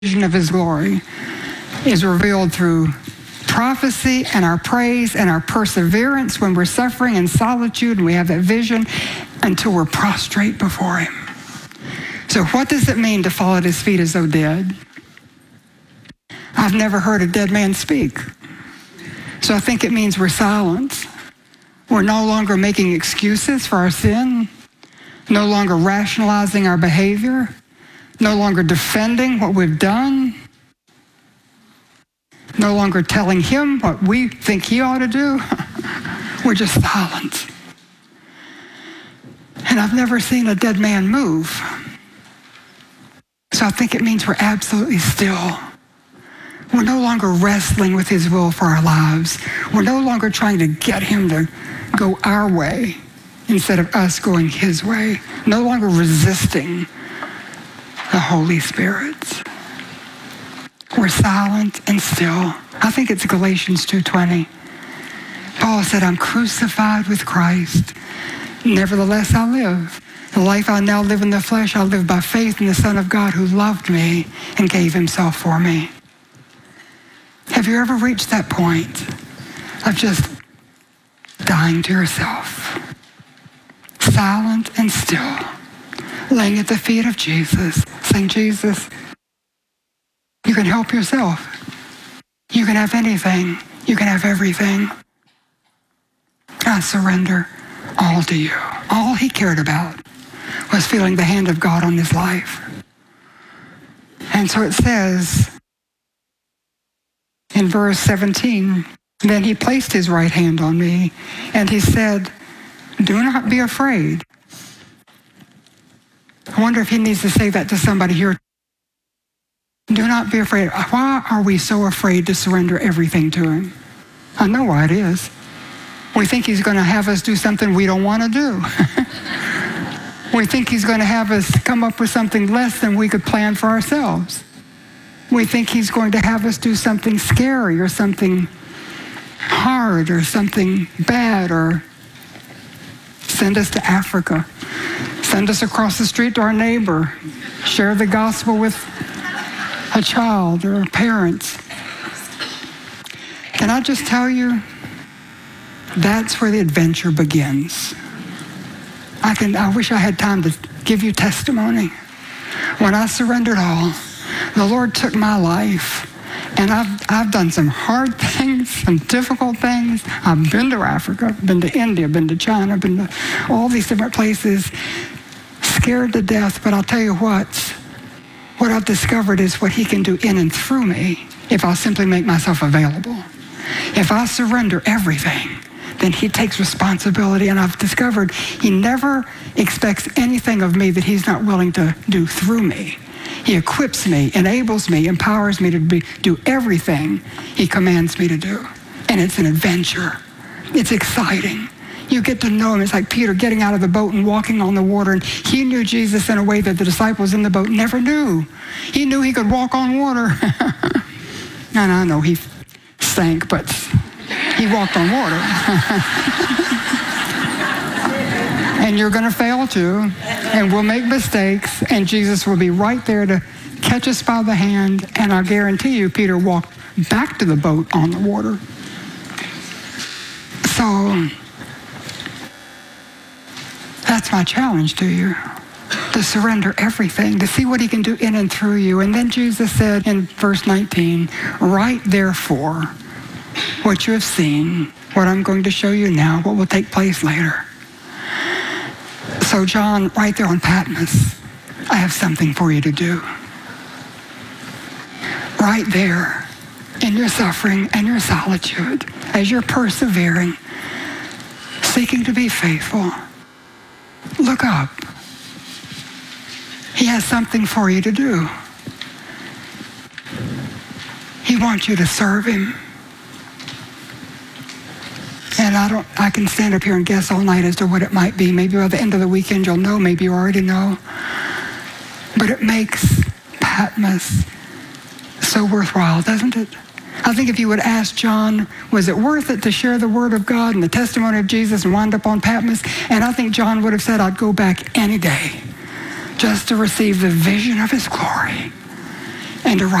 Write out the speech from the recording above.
vision of his glory is revealed through prophecy and our praise and our perseverance when we're suffering in solitude and we have that vision until we're prostrate before him. So what does it mean to fall at his feet as though dead? I've never heard a dead man speak. So I think it means we're silent. We're no longer making excuses for our sin, no longer rationalizing our behavior, no longer defending what we've done, no longer telling him what we think he ought to do. We're just silent. And I've never seen a dead man move. So I think it means we're absolutely still. We're no longer wrestling with his will for our lives. We're no longer trying to get him to go our way instead of us going his way. No longer resisting the Holy Spirit. We're silent and still. I think it's Galatians 2:20. Paul said, I'm crucified with Christ. Nevertheless, I live. The life I now live in the flesh, I live by faith in the Son of God who loved me and gave himself for me. Have you ever reached that point of just dying to yourself? Silent and still, laying at the feet of Jesus, saying, Jesus, you can help yourself. You can have anything. You can have everything. I surrender all to you. All he cared about was feeling the hand of God on his life. And so it says in verse 17, then he placed his right hand on me and he said, do not be afraid. I wonder if he needs to say that to somebody here. Do not be afraid. Why are we so afraid to surrender everything to him? I know why it is. We think he's going to have us do something we don't want to do. We think he's going to have us come up with something less than we could plan for ourselves. We think he's going to have us do something scary or something hard or something bad, or send us to Africa, send us across the street to our neighbor, share the gospel with a child or parents. Can I just tell you, that's where the adventure begins. I wish I had time to give you testimony. When I surrendered all, the Lord took my life, and I've done some hard things, some difficult things. I've been to Africa, been to India, been to China, been to all these different places, scared to death. But I'll tell you what I've discovered is what he can do in and through me if I'll simply make myself available. If I surrender everything, then he takes responsibility. And I've discovered he never expects anything of me that he's not willing to do through me. He equips me, enables me, empowers me to do everything he commands me to do. And it's an adventure. It's exciting. You get to know him. It's like Peter getting out of the boat and walking on the water. And he knew Jesus in a way that the disciples in the boat never knew. He knew he could walk on water. And I know he sank, but he walked on water. And you're going to fail too. And we'll make mistakes. And Jesus will be right there to catch us by the hand. And I guarantee you, Peter walked back to the boat on the water. So that's my challenge to you, to surrender everything, to see what he can do in and through you. And then Jesus said in verse 19, write therefore what you have seen, what I'm going to show you now, what will take place later. So John, right there on Patmos, I have something for you to do. Right there in your suffering and your solitude, as you're persevering, seeking to be faithful, look up. He has something for you to do. He wants you to serve him. And I can stand up here and guess all night as to what it might be. Maybe by the end of the weekend you'll know. Maybe you already know. But it makes Patmos so worthwhile, doesn't it? I think if you would ask John, was it worth it to share the word of God and the testimony of Jesus and wind up on Patmos? And I think John would have said, I'd go back any day just to receive the vision of his glory and to